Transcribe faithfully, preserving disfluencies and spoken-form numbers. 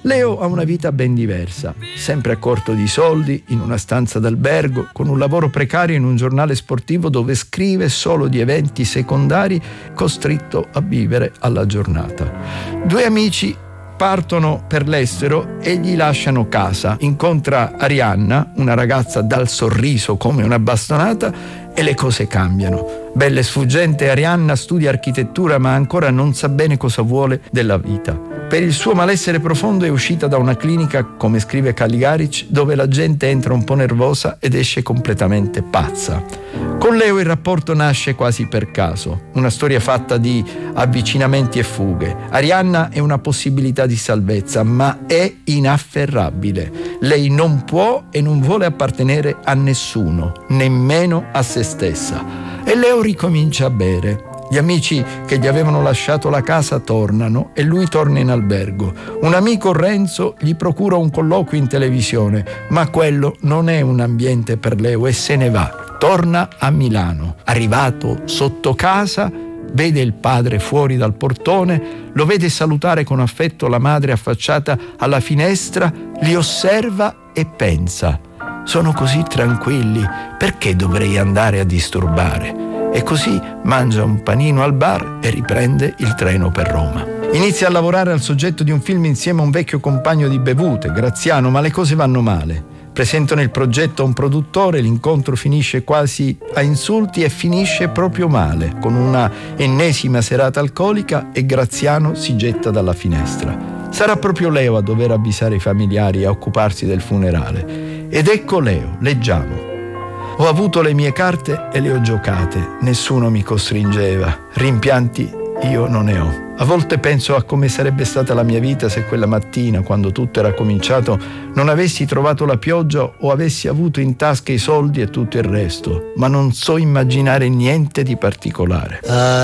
Leo ha una vita ben diversa, sempre a corto di soldi, in una stanza d'albergo, con un lavoro precario in un giornale sportivo dove scrive solo di eventi secondari, costretto a vivere alla giornata. Due amici partono per l'estero e gli lasciano casa. Incontra Arianna, una ragazza dal sorriso come una bastonata, e le cose cambiano. Bella e sfuggente, Arianna studia architettura ma ancora non sa bene cosa vuole della vita. Per il suo malessere profondo è uscita da una clinica, come scrive Caligaric, dove la gente entra un po' nervosa ed esce completamente pazza. Con Leo il rapporto nasce quasi per caso, una storia fatta di avvicinamenti e fughe. Arianna è una possibilità di salvezza, ma è inafferrabile. Lei non può e non vuole appartenere a nessuno, nemmeno a se stessa. E Leo ricomincia a bere. Gli amici che gli avevano lasciato la casa tornano e lui torna in albergo. Un amico, Renzo, gli procura un colloquio in televisione, ma quello non è un ambiente per Leo e se ne va. Torna a Milano. Arrivato sotto casa, vede il padre fuori dal portone, lo vede salutare con affetto la madre affacciata alla finestra, li osserva e pensa: sono così tranquilli, perché dovrei andare a disturbare? E così mangia un panino al bar e riprende il treno per Roma. Inizia a lavorare al soggetto di un film insieme a un vecchio compagno di bevute, Graziano, ma le cose vanno male. Presentano il progetto a un produttore, l'incontro finisce quasi a insulti e finisce proprio male, con una ennesima serata alcolica e Graziano si getta dalla finestra. Sarà proprio Leo a dover avvisare i familiari e a occuparsi del funerale. Ed ecco Leo, leggiamo. Ho avuto le mie carte e le ho giocate, nessuno mi costringeva, rimpianti io non ne ho. A volte penso a come sarebbe stata la mia vita se quella mattina, quando tutto era cominciato, non avessi trovato la pioggia o avessi avuto in tasca i soldi e tutto il resto, ma non so immaginare niente di particolare.